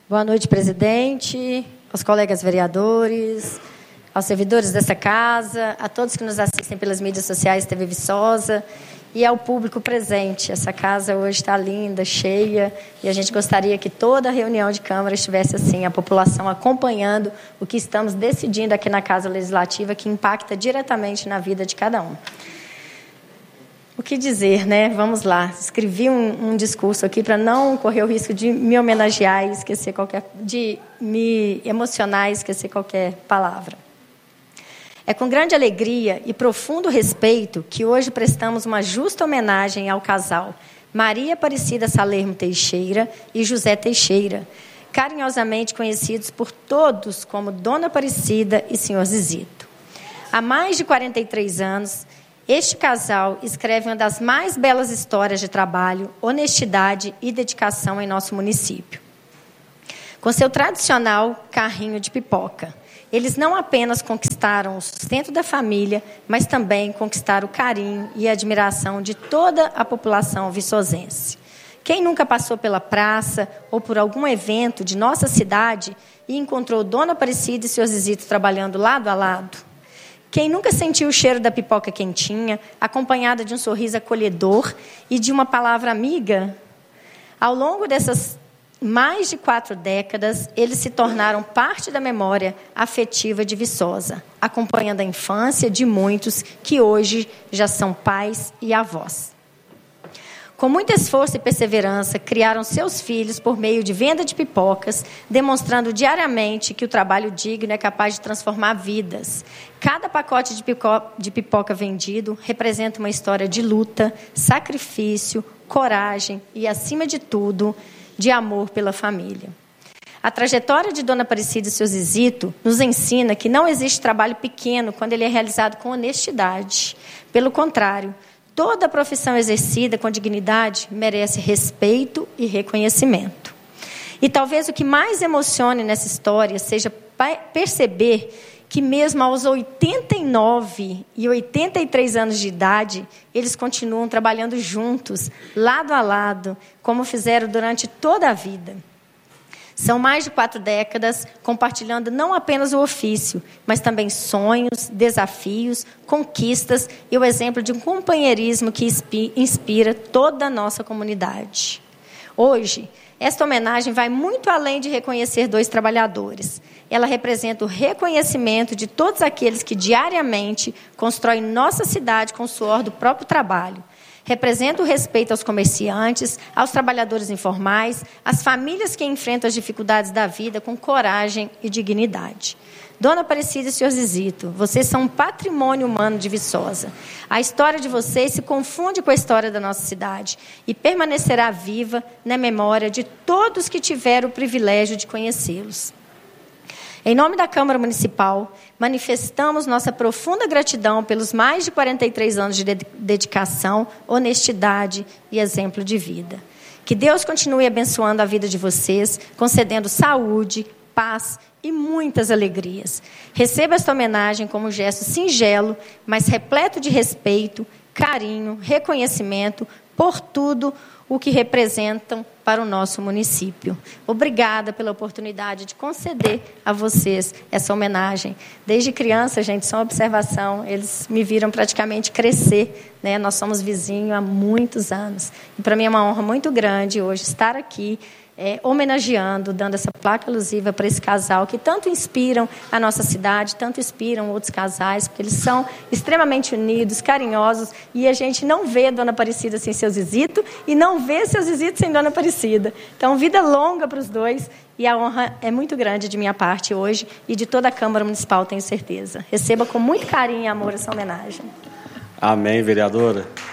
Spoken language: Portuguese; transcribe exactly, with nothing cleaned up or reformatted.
Boa noite, presidente, aos colegas vereadores, aos servidores dessa casa, a todos que nos assistem pelas mídias sociais, T V Viçosa, e ao público presente. Essa casa hoje está linda, cheia, e a gente gostaria que toda a reunião de Câmara estivesse assim, a população acompanhando o que estamos decidindo aqui na Casa Legislativa, que impacta diretamente na vida de cada um. O que dizer, né? Vamos lá. Escrevi um, um discurso aqui para não correr o risco de me homenagear e esquecer qualquer... de me emocionar e esquecer qualquer palavra. É com grande alegria e profundo respeito que hoje prestamos uma justa homenagem ao casal Maria Aparecida Salermo Teixeira e José Teixeira, carinhosamente conhecidos por todos como Dona Aparecida e Senhor Zizito. Há mais de quarenta e três anos... este casal escreve uma das mais belas histórias de trabalho, honestidade e dedicação em nosso município. Com seu tradicional carrinho de pipoca, eles não apenas conquistaram o sustento da família, mas também conquistaram o carinho e a admiração de toda a população viçosense. Quem nunca passou pela praça ou por algum evento de nossa cidade e encontrou Dona Aparecida e Senhor Zizito trabalhando lado a lado? Quem nunca sentiu o cheiro da pipoca quentinha, acompanhada de um sorriso acolhedor e de uma palavra amiga? Ao longo dessas mais de quatro décadas, eles se tornaram parte da memória afetiva de Viçosa, acompanhando a infância de muitos que hoje já são pais e avós. Com muito esforço e perseverança, criaram seus filhos por meio de venda de pipocas, demonstrando diariamente que o trabalho digno é capaz de transformar vidas. Cada pacote de pipoca, de pipoca vendido representa uma história de luta, sacrifício, coragem e, acima de tudo, de amor pela família. A trajetória de Dona Aparecida e Senhor Zizito nos ensina que não existe trabalho pequeno quando ele é realizado com honestidade. Pelo contrário, toda profissão exercida com dignidade merece respeito e reconhecimento. E talvez o que mais emocione nessa história seja perceber que mesmo aos oitenta e nove e oitenta e três anos de idade, eles continuam trabalhando juntos, lado a lado, como fizeram durante toda a vida. São mais de quatro décadas compartilhando não apenas o ofício, mas também sonhos, desafios, conquistas e o exemplo de um companheirismo que inspira toda a nossa comunidade. Hoje, esta homenagem vai muito além de reconhecer dois trabalhadores. Ela representa o reconhecimento de todos aqueles que diariamente constroem nossa cidade com o suor do próprio trabalho. Representa o respeito aos comerciantes, aos trabalhadores informais, às famílias que enfrentam as dificuldades da vida com coragem e dignidade. Dona Aparecida e Senhor Zizito, vocês são um patrimônio humano de Viçosa. A história de vocês se confunde com a história da nossa cidade e permanecerá viva na memória de todos que tiveram o privilégio de conhecê-los. Em nome da Câmara Municipal, manifestamos nossa profunda gratidão pelos mais de quarenta e três anos de dedicação, honestidade e exemplo de vida. Que Deus continue abençoando a vida de vocês, concedendo saúde, paz e muitas alegrias. Receba esta homenagem como um gesto singelo, mas repleto de respeito, carinho, reconhecimento por tudo o que representam para o nosso município. Obrigada pela oportunidade de conceder a vocês essa homenagem. Desde criança, gente, só uma observação, eles me viram praticamente crescer, né? Nós somos vizinhos há muitos anos. E para mim é uma honra muito grande hoje estar aqui, É, homenageando, dando essa placa alusiva para esse casal que tanto inspiram a nossa cidade, tanto inspiram outros casais, porque eles são extremamente unidos, carinhosos, e a gente não vê Dona Aparecida sem Seu Zizito e não vê Seu Zizito sem Dona Aparecida. Então, vida longa para os dois, e a honra é muito grande de minha parte hoje e de toda a Câmara Municipal, tenho certeza. Receba com muito carinho e amor essa homenagem. Amém, vereadora.